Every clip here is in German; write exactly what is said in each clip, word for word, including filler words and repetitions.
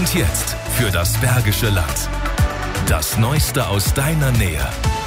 Und jetzt für das Bergische Land. Das Neueste aus deiner Nähe.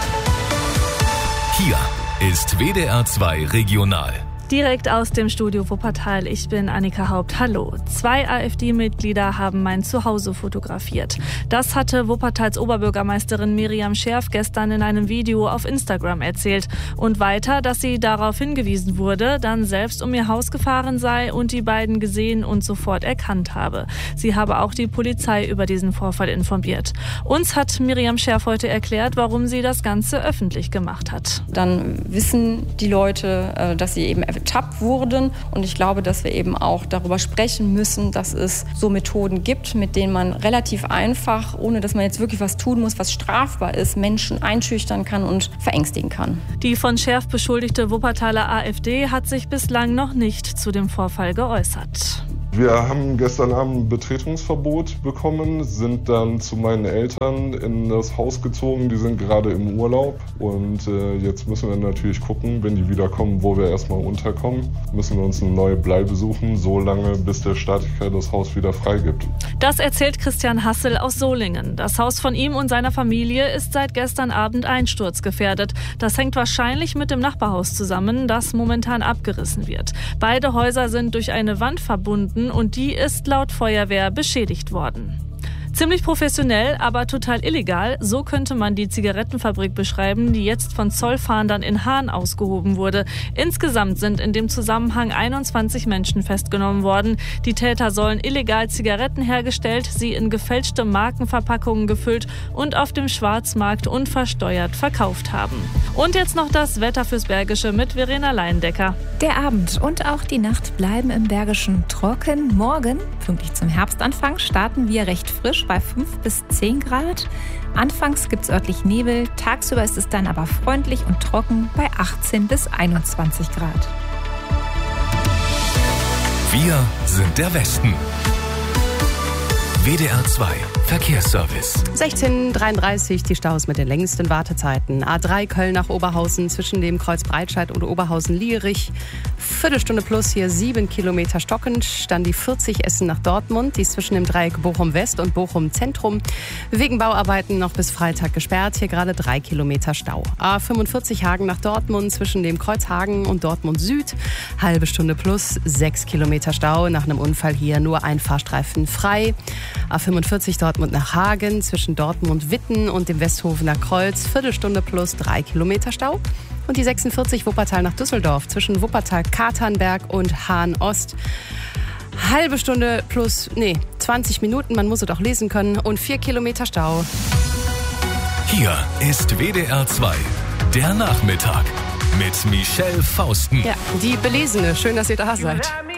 Hier ist W D R zwei Regional. Direkt aus dem Studio Wuppertal, ich bin Annika Haupt. Hallo. Zwei AfD-Mitglieder haben mein Zuhause fotografiert. Das hatte Wuppertals Oberbürgermeisterin Miriam Scherf gestern in einem Video auf Instagram erzählt. Und weiter, dass sie darauf hingewiesen wurde, dann selbst um ihr Haus gefahren sei und die beiden gesehen und sofort erkannt habe. Sie habe auch die Polizei über diesen Vorfall informiert. Uns hat Miriam Scherf heute erklärt, warum sie das Ganze öffentlich gemacht hat. Dann wissen die Leute, dass sie eben ertappt wurden. Und ich glaube, dass wir eben auch darüber sprechen müssen, dass es so Methoden gibt, mit denen man relativ einfach, ohne dass man jetzt wirklich was tun muss, was strafbar ist, Menschen einschüchtern kann und verängstigen kann. Die von Scherf beschuldigte Wuppertaler AfD hat sich bislang noch nicht zu dem Vorfall geäußert. Wir haben gestern Abend ein Betretungsverbot bekommen, sind dann zu meinen Eltern in das Haus gezogen. Die sind gerade im Urlaub und äh, jetzt müssen wir natürlich gucken, wenn die wiederkommen, wo wir erstmal unterkommen. Müssen wir uns eine neue Bleibe suchen, so lange, bis der Statiker das Haus wieder freigibt. Das erzählt Christian Hassel aus Solingen. Das Haus von ihm und seiner Familie ist seit gestern Abend einsturzgefährdet. Das hängt wahrscheinlich mit dem Nachbarhaus zusammen, das momentan abgerissen wird. Beide Häuser sind durch eine Wand verbunden und die ist laut Feuerwehr beschädigt worden. Ziemlich professionell, aber total illegal. So könnte man die Zigarettenfabrik beschreiben, die jetzt von Zollfahndern in Haan ausgehoben wurde. Insgesamt sind in dem Zusammenhang einundzwanzig Menschen festgenommen worden. Die Täter sollen illegal Zigaretten hergestellt, sie in gefälschte Markenverpackungen gefüllt und auf dem Schwarzmarkt unversteuert verkauft haben. Und jetzt noch das Wetter fürs Bergische mit Verena Leindecker. Der Abend und auch die Nacht bleiben im Bergischen trocken. Morgen, pünktlich zum Herbstanfang, starten wir recht frisch bei fünf bis zehn Grad. Anfangs gibt es örtlich Nebel, tagsüber ist es dann aber freundlich und trocken bei achtzehn bis einundzwanzig Grad. Wir sind der Westen. W D R zwei Verkehrsservice. sechzehn Uhr dreiunddreißig, die Staus mit den längsten Wartezeiten. A drei Köln nach Oberhausen zwischen dem Kreuz Breitscheid und Oberhausen-Lierich. Viertelstunde plus hier sieben Kilometer stockend. Dann die vierzig Essen nach Dortmund, die ist zwischen dem Dreieck Bochum-West und Bochum-Zentrum. Wegen Bauarbeiten noch bis Freitag gesperrt, hier gerade drei Kilometer Stau. A fünfundvierzig Hagen nach Dortmund zwischen dem Kreuz Hagen und Dortmund Süd. Halbe Stunde plus, sechs Kilometer Stau. Nach einem Unfall hier nur ein Fahrstreifen frei. A fünfundvierzig Dortmund nach Hagen zwischen Dortmund-Witten und dem Westhofener Kreuz. Viertelstunde plus drei Kilometer Stau. Und die sechsundvierzig Wuppertal nach Düsseldorf zwischen Wuppertal-Katernberg und Hahn-Ost. Halbe Stunde plus, nee, zwanzig Minuten, man muss es auch lesen können. Und vier Kilometer Stau. Hier ist W D R zwei, der Nachmittag mit Michelle Fausten. Ja, die Belesene. Schön, dass ihr da seid.